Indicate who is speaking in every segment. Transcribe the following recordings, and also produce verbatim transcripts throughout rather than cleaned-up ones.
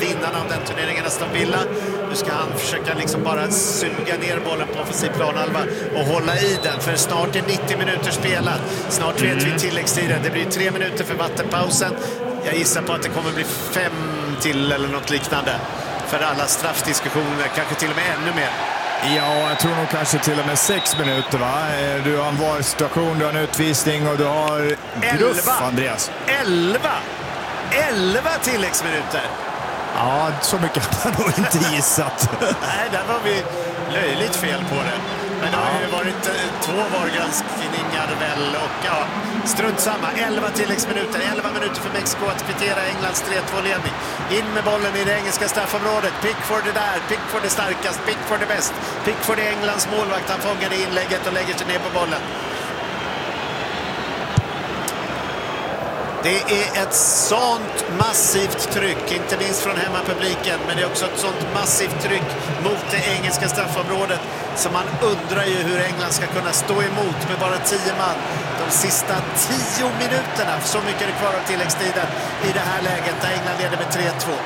Speaker 1: vinnarna av den turneringen, Aston Villa. Nu ska han försöka liksom bara suga ner bollen på offensiv planhalva och hålla i den, för snart är nittio minuter spelat. Snart vet vi tilläggstiden. Det blir tre minuter för vattenpausen. Jag gissar på att det kommer bli fem till eller något liknande för alla straffdiskussioner, kanske till och med ännu mer.
Speaker 2: Ja, jag tror nog kanske till och med sex minuter, va? Du har en VAR-situation, du har en utvisning och du har gruff, Andreas.
Speaker 1: Elva! Elva tilläggsminuter!
Speaker 2: Ja, så mycket har jag nog inte gissat.
Speaker 1: Nej, där var vi löjligt fel på det. Men det har ju varit två VAR-granskningar väl, och ja, strunt samma. elva tilläggsminuter, elva minuter för Mexiko att kvittera Englands tre två-ledning. In med bollen i det engelska straffområdet. Pickford är där, Pickford är starkast, Pickford är bäst. Pickford är Englands målvakt, han fångar det inlägget och lägger sig ner på bollen. Det är ett sånt massivt tryck, inte minst från hemmapubliken, men det är också ett sånt massivt tryck mot det engelska straffområdet, så man undrar ju hur England ska kunna stå emot med bara tio man de sista tio minuterna. Så mycket är det kvar av tilläggstiden i det här läget där England leder med tre två.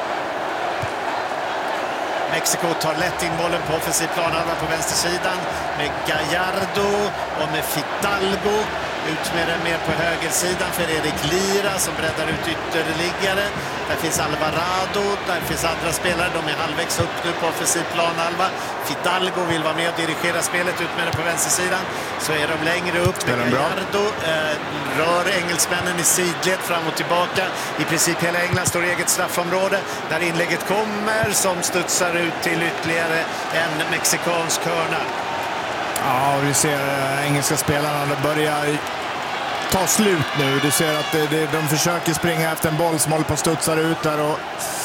Speaker 1: Mexiko tar lätt in bollen på offensiv planhalva på vänstersidan med Gallardo och med Fidalgo. Ut med den mer på högersidan för Erik Lira som breddar ut ytterligare. Där finns Alvarado, där finns andra spelare. De är halvvägs upp nu på offensiv planhalva. Fidalgo vill vara med och dirigera spelet ut med den på vänstersidan. Så är de längre upp med Gallardo. Eh, rör engelsmännen i sidled fram och tillbaka. I princip hela England står i eget straffområde. Där inlägget kommer som studsar ut till ytterligare en mexikansk hörna.
Speaker 2: Ja, och vi ser äh, engelska spelarna, det börjar ta slut nu. Du ser att det, det, de försöker springa efter en boll som håller på att studsa ut där, och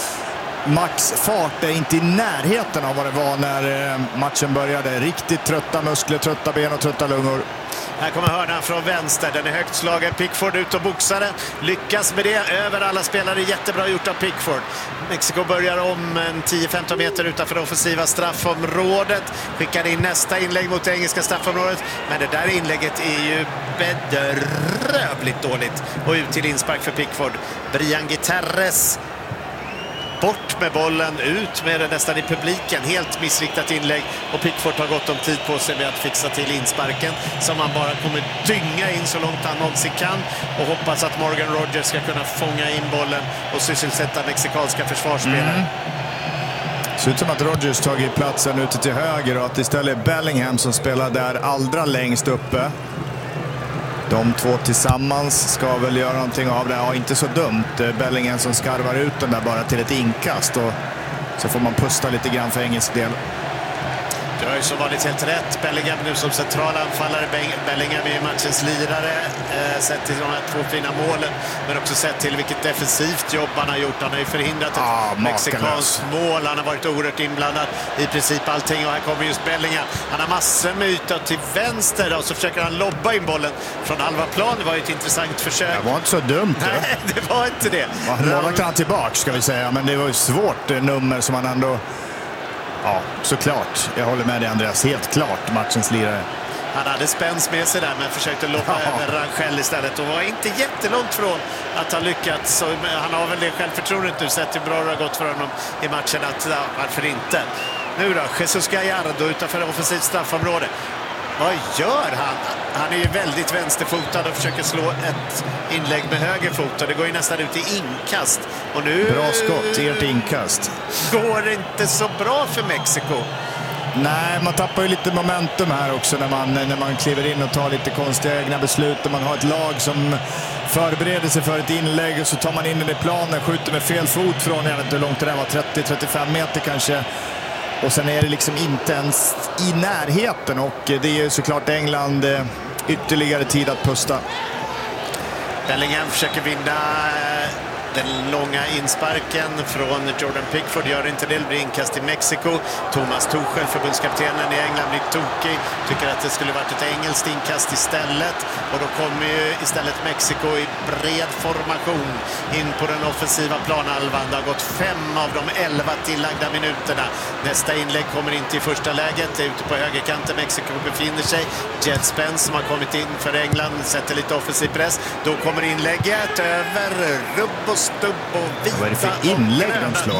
Speaker 2: Max fart är inte i närheten av vad det var när äh, matchen började. Riktigt trötta muskler, trötta ben och trötta lungor.
Speaker 1: Här kommer hörnan från vänster. Den är högt slagen. Pickford ut och boxare. Lyckas med det över alla spelare. Jättebra gjort av Pickford. Mexiko börjar om en tio femton meter utanför det offensiva straffområdet. Skickar in nästa inlägg mot det engelska straffområdet. Men det där inlägget är ju bedrövligt dåligt. Och ut till inspark för Pickford. Brian Guterres. Bort med bollen, ut med den nästan i publiken. Helt missriktat inlägg, och Pickford har gått om tid på sig med att fixa till insparken som han bara kommer dynga in så långt han någonsin kan, och hoppas att Morgan Rogers ska kunna fånga in bollen och sysselsätta mexikanska försvarsspelare. Mm.
Speaker 2: Det ser ut som att Rogers tagit platsen ute till höger och att istället är Bellingham som spelar där allra längst uppe. De två tillsammans ska väl göra någonting av det. Ja, inte så dumt. Bellingham som skarvar ut den där bara till ett inkast, och så får man pusta lite grann för engelsk del.
Speaker 1: Det har ju så vanligt helt rätt. Bellingham nu som central anfallare. Bellingham är matchens lirare. Eh, sett till de här två fina målen. Men också sett till vilket defensivt jobb han har gjort. Han har ju förhindrat ett ah, mexikanskt mål. Han har varit oerhört inblandad i princip allting. Och här kommer just Bellingham. Han har massor med ytor till vänster. Och så försöker han lobba in bollen från halva plan. Det var ju ett intressant försök.
Speaker 2: Det var inte så dumt.
Speaker 1: Nej, det var inte det.
Speaker 2: Målet kan han tillbaka, ska vi säga. Men det var ju svårt nummer som han ändå... Ja, såklart. Jag håller med dig, Andreas. Helt klart matchens lirare.
Speaker 1: Han hade spänns med sig där, men försökte loppa ja. över Rangel istället. Och var inte jättelångt från att ha lyckats. Så han har väl det självförtroendet nu, sett hur bra det har gått för honom i matchen. Att, ja, varför inte? Nu då, Jesus Gallardo utanför offensivt straffområde. Vad gör han? Han är ju väldigt vänsterfotad och försöker slå ett inlägg med höger fot. Och det går ju nästan ut i inkast. Och nu...
Speaker 2: Bra skott, ert inkast.
Speaker 1: Går det inte så bra för Mexiko?
Speaker 2: Nej, man tappar ju lite momentum här också när man, när man kliver in och tar lite konstiga egna beslut. Och man har ett lag som förbereder sig för ett inlägg, och så tar man in den i planen, skjuter med fel fot från, jag vet inte hur långt det där var, trettio trettiofem meter kanske. Och sen är det liksom inte ens i närheten, och det är såklart England ytterligare tid att pusta.
Speaker 1: Bellingham försöker vinna den långa insparken från Jordan Pickford. Gör inte det, det blir inkast i Mexiko. Thomas Tuchel, förbundskaptenen i England, blir tokig. Tycker att det skulle varit ett engelskt inkast istället. Och då kommer ju istället Mexiko i bred formation in på den offensiva planhalvan. Det har gått fem av de elva tillagda minuterna. Nästa inlägg kommer inte i första läget. Det är ute på högerkanten Mexiko befinner sig. Jed Spence som har kommit in för England sätter lite offensiv press. Då kommer inlägget över rubb och stubb och vita.
Speaker 2: Vad är det för inlägg de slår?